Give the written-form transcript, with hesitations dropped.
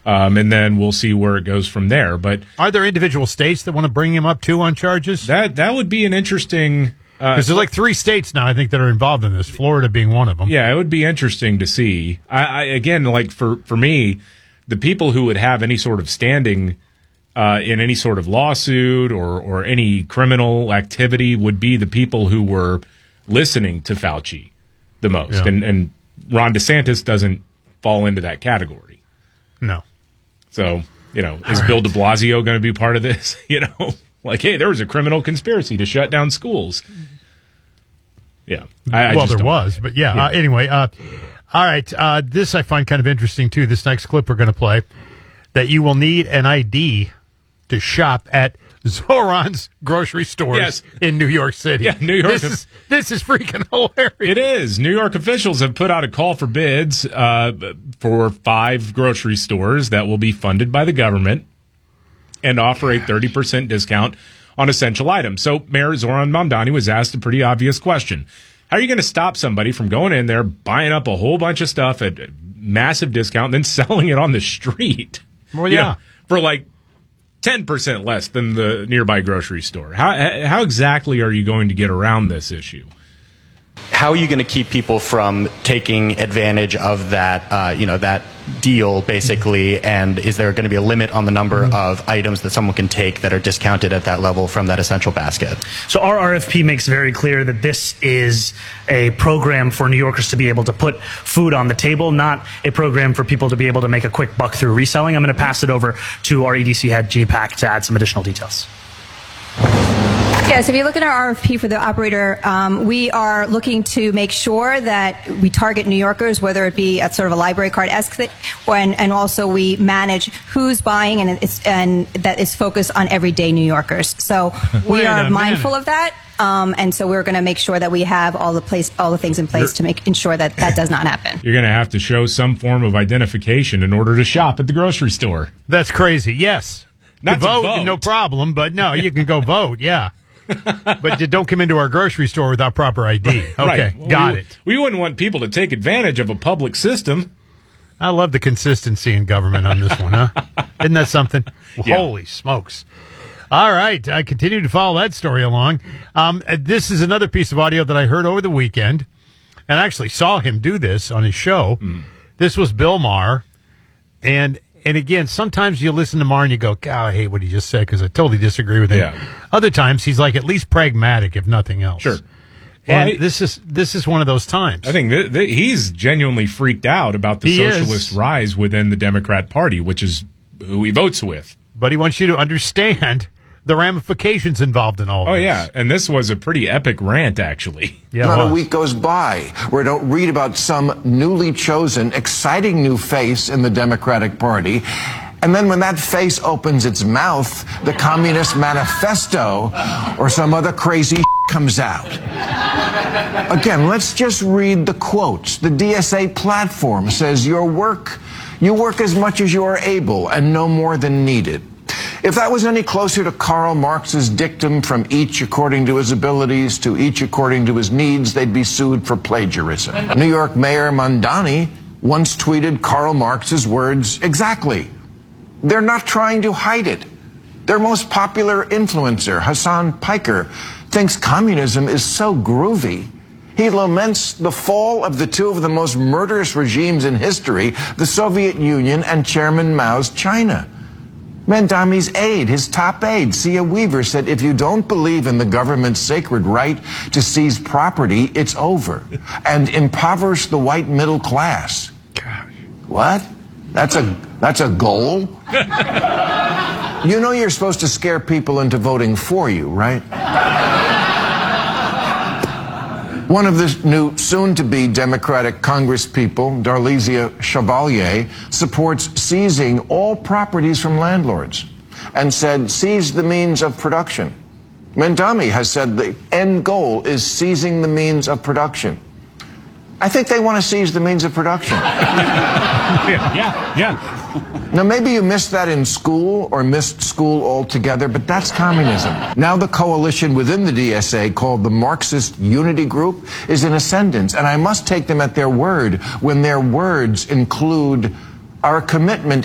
And then we'll see where it goes from there. But are there individual states that want to bring him up too on charges? That would be an interesting. Because there's like 3 states now, I think, that are involved in this. Florida being one of them. Yeah, it would be interesting to see. I again, like for me, the people who would have any sort of standing in any sort of lawsuit or any criminal activity would be the people who were listening to Fauci the most. Yeah. And Ron DeSantis doesn't fall into that category. No. So, is Bill de Blasio going to be part of this? Like, hey, there was a criminal conspiracy to shut down schools. Yeah. There was, but yeah. Anyway, all right. This I find kind of interesting, too. This next clip we're going to play, that you will need an ID to shop at Zoran's grocery stores in New York City. Yeah, New York. This is freaking hilarious. It is. New York officials have put out a call for bids for 5 grocery stores that will be funded by the government and offer a 30% discount on essential items. So Mayor Zoran Mamdani was asked a pretty obvious question. How are you going to stop somebody from going in there, buying up a whole bunch of stuff at a massive discount, and then selling it on the street? Well, yeah. For like 10% less than the nearby grocery store. How exactly are you going to get around this issue? How are you going to keep people from taking advantage of that, that deal, basically? And is there going to be a limit on the number of items that someone can take that are discounted at that level from that essential basket? So our RFP makes very clear that this is a program for New Yorkers to be able to put food on the table, not a program for people to be able to make a quick buck through reselling. I'm going to pass it over to our EDC head, G-Pack, to add some additional details. Yes, if you look at our RFP for the operator, we are looking to make sure that we target New Yorkers, whether it be at sort of a library card-esque, and also we manage who's buying, and that is focused on everyday New Yorkers. So we are mindful of that, and so we're going to make sure that we have all the things in place to ensure that that does not happen. You're going to have to show some form of identification in order to shop at the grocery store. That's crazy. Yes, not to vote, no problem. But no, you can go vote. Yeah. But you don't come into our grocery store without proper ID. Okay, right. Well, got it. We wouldn't want people to take advantage of a public system. I love the consistency in government on this one, huh? Isn't that something? Yeah. Holy smokes. All right, I continue to follow that story along. This is another piece of audio that I heard over the weekend, and I actually saw him do this on his show. This was Bill Maher, and again, sometimes you listen to Maher and you go, God, I hate what he just said because I totally disagree with him. Yeah. Other times he's like at least pragmatic, if nothing else. Sure. And this is one of those times. I think he's genuinely freaked out about the socialist rise within the Democrat Party, which is who he votes with. But he wants you to understand the ramifications involved in all of this. Oh, yeah. And this was a pretty epic rant, actually. Yeah, Not a week goes by where I don't read about some newly chosen, exciting new face in the Democratic Party. And then when that face opens its mouth, the Communist Manifesto or some other crazy comes out. Again, let's just read the quotes. The DSA platform says you work as much as you are able and no more than needed. If that was any closer to Karl Marx's dictum, from each according to his abilities to each according to his needs, they'd be sued for plagiarism. New York Mayor Mamdani once tweeted Karl Marx's words exactly. They're not trying to hide it. Their most popular influencer, Hassan Piker, thinks communism is so groovy. He laments the fall of the 2 of the most murderous regimes in history, the Soviet Union and Chairman Mao's China. Mamdani's aide, his top aide, Sia Weaver, said, if you don't believe in the government's sacred right to seize property, it's over. And impoverish the white middle class. Gosh. What? That's a goal? You know you're supposed to scare people into voting for you, right? One of the new soon-to-be Democratic congresspeople, Darlisia Chevalier, supports seizing all properties from landlords and said, seize the means of production. Mamdani has said the end goal is seizing the means of production. I think they want to seize the means of production. Yeah. Now, maybe you missed that in school or missed school altogether, but that's communism. Now the coalition within the DSA, called the Marxist Unity Group, is in ascendance, and I must take them at their word when their words include our commitment